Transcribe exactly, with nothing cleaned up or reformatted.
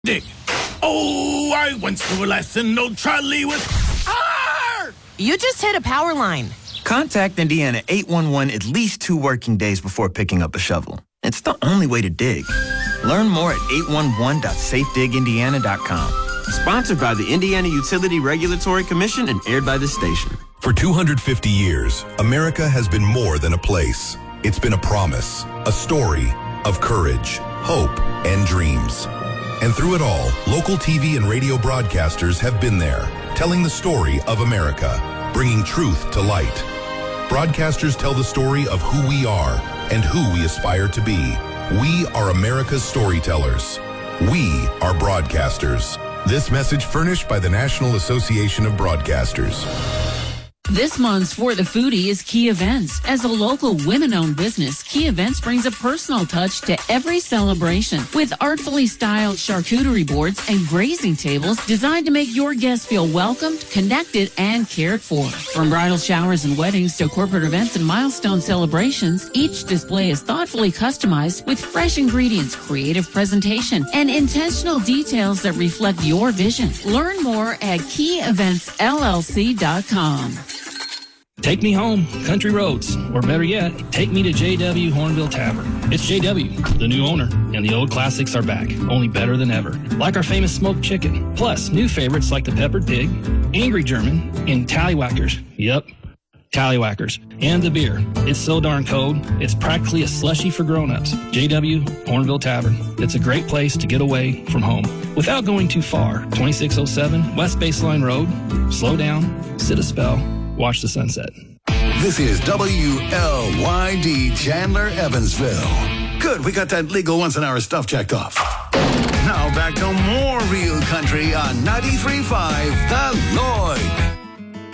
Dig. Oh, I went through a lesson, no Charlie with... Arr! You just hit a power line. Contact Indiana eight one one at least two working days before picking up a shovel. It's the only way to dig. Learn more at eight one one dot safe dig indiana dot com. Sponsored by the Indiana Utility Regulatory Commission and aired by this station. For two hundred fifty years, America has been more than a place. It's been a promise, a story of courage, hope, and dreams. And through it all, local T V and radio broadcasters have been there, telling the story of America, bringing truth to light. Broadcasters tell the story of who we are and who we aspire to be. We are America's storytellers. We are broadcasters. This message furnished by the National Association of Broadcasters. This month's For the Foodie is Key Events. As a local women-owned business, Key Events brings a personal touch to every celebration with artfully styled charcuterie boards and grazing tables designed to make your guests feel welcomed, connected, and cared for. From bridal showers and weddings to corporate events and milestone celebrations, each display is thoughtfully customized with fresh ingredients, creative presentation, and intentional details that reflect your vision. Learn more at key events l l c dot com. Take me home, country roads, or better yet, take me to J W Hornville Tavern. It's J W, the new owner, and the old classics are back, only better than ever. Like our famous smoked chicken, plus new favorites like the peppered pig, Angry German, and Tallywhackers. Yep, Tallywhackers. And the beer. It's so darn cold, it's practically a slushie for grown-ups. J W Hornville Tavern. It's a great place to get away from home without going too far. twenty-six oh seven West Baseline Road. Slow down, sit a spell, watch the sunset. This is W L Y D Chandler, Evansville. Good, we got that legal once-an-hour stuff checked off. Now back to more real country on ninety-three point five The Lord.